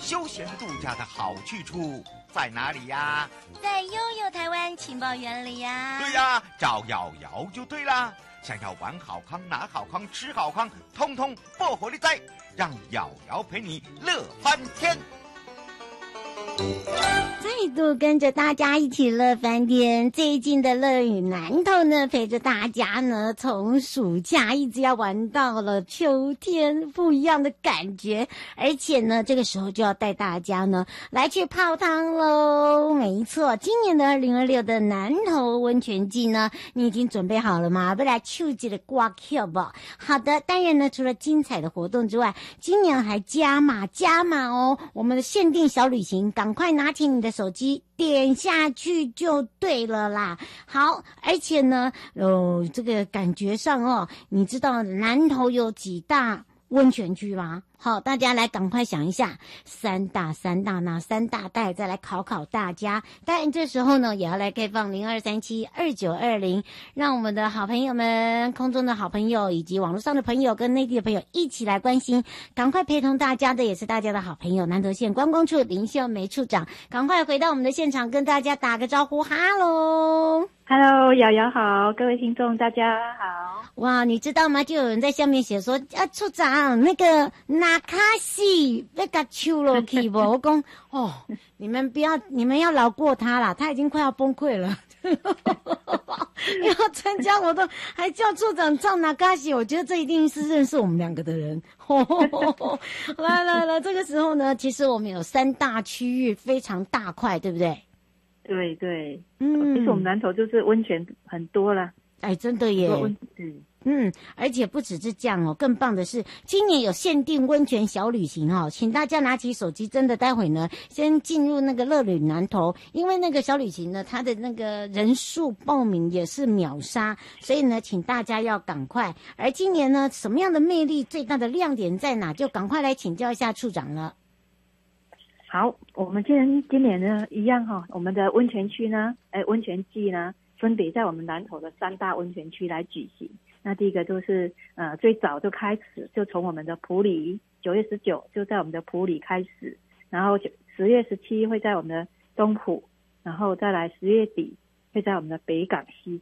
休闲度假的好去处在哪里呀？ 在悠悠台湾情报园里呀。 对呀，找瑶瑶就对啦。想要玩好康、拿好康、吃好康，通通爆火力在，让瑶瑶陪你乐翻天。 再度跟着大家一起乐翻天，最近的乐与南投呢，陪着大家呢，从暑假一直要玩到了秋天，不一样的感觉。而且呢，这个时候就要带大家呢来去泡汤喽。没错，今年的2026的南投温泉季呢，你已经准备好了吗？不来秋季的挂票吧。好的，当然呢，除了精彩的活动之外，今年还加码哦，我们的限定小旅行，赶快拿起你的手机点下去就对了啦。好，而且呢，这个感觉上哦，你知道南投有几大温泉区吗？好，大家来赶快想一下，三大哪三大带？再来考大家。当然这时候呢，也要来开放02372920，让我们的好朋友们、空中的好朋友以及网络上的朋友跟内地的朋友一起来关心，赶快陪同大家的也是大家的好朋友南投县观光处林秀梅处长，赶快回到我们的现场跟大家打个招呼，哈喽。 Hello， 瑶瑶好，各位听众大家好。 哇，你知道吗？就有人在下面写说，处长那个那卡西那个秋落去不？我讲哦，你们要饶过他啦，他已经快要崩溃了。要参加活动还叫处长唱那卡西，我觉得这一定是认识我们两个的人。来，这个时候呢，其实我们有3大区域，非常大块，对不对？ 对，其实我们南投就是温泉很多啦。 哎，真的耶。而且不只是这样哦，更棒的是今年有限定温泉小旅行哦，请大家拿起手机，真的待会呢先进入那个乐旅南投，因为那个小旅行呢，它的那个人数报名也是秒杀，所以呢，请大家要赶快。而今年呢，什么样的魅力最大的亮点在哪？就赶快来请教一下处长了。 好，我们今年呢一样我们的温泉区呢，温泉季呢，分别在我们南投的3大温泉区来举行。那第一个就是最早就开始，就从我们的埔里9月19就在我们的埔里开始，然后10月17会在我们的东埔，然后再来10月底会在我们的北港溪